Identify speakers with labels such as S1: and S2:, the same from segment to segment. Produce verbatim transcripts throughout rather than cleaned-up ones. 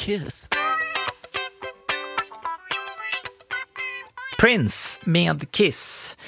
S1: Kiss.
S2: Prince med Kiss.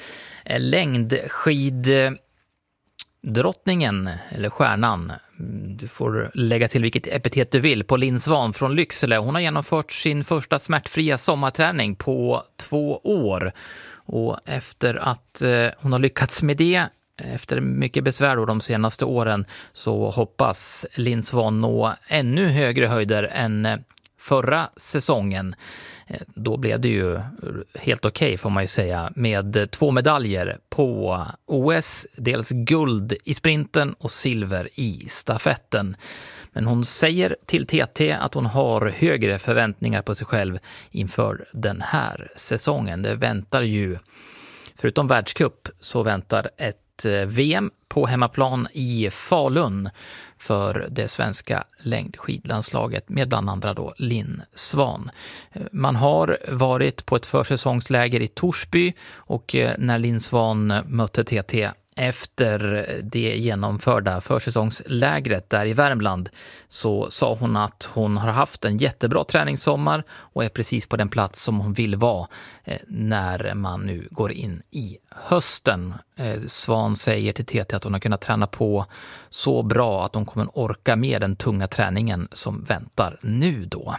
S2: Längdskiddrottningen, eller stjärnan, du får lägga till vilket epitet du vill, på Linn Svahn från Lycksele. Hon har genomfört sin första smärtfria sommarträning på två år. Och efter att hon har lyckats med det, efter mycket besvär då de senaste åren, så hoppas Linn Svahn nå ännu högre höjder än förra säsongen. Då blev det ju helt okej okay, får man ju säga, med två medaljer på O S, dels guld i sprinten och silver i stafetten. Men hon säger till T T att hon har högre förväntningar på sig själv inför den här säsongen. Det väntar ju, förutom världscup, så väntar ett V M på hemmaplan i Falun för det svenska längdskidlandslaget med bland andra då Linn Svahn. Man har varit på ett försäsongsläger i Torsby, och när Linn Svahn mötte T T efter det genomförda försäsongslägret där i Värmland, så sa hon att hon har haft en jättebra träningssommar och är precis på den plats som hon vill vara när man nu går in i hösten. Svahn säger till T T att hon har kunnat träna på så bra att hon kommer orka med den tunga träningen som väntar nu då.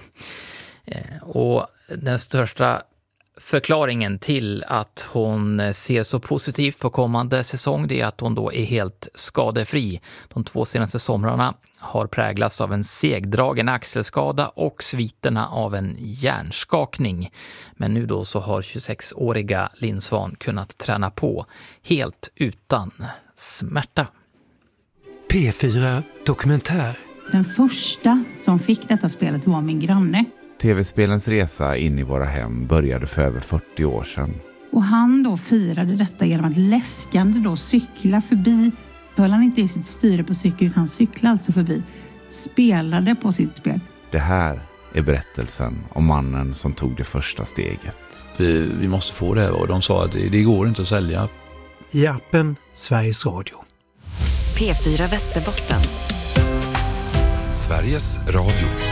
S2: Och den största förklaringen till att hon ser så positivt på kommande säsong, det är att hon då är helt skadefri. De två senaste somrarna har präglats av en segdragen axelskada och sviterna av en hjärnskakning. Men nu då så har tjugosexåriga Linn Svahn kunnat träna på helt utan smärta.
S1: P fyra Dokumentär.
S3: Den första som fick detta spelet var min granne.
S4: T V-spelens resa in i våra hem började för över fyrtio år sedan.
S3: Och han då firade detta genom att läskande då cykla förbi. Höll han inte i sitt styre på cykel, utan cyklade alltså förbi. Spelade på sitt spel.
S4: Det här är berättelsen om mannen som tog det första steget.
S5: Vi, vi måste få det, och de sa att det, det går inte att sälja.
S1: I appen Sveriges Radio.
S6: P fyra Västerbotten.
S7: Sveriges Radio.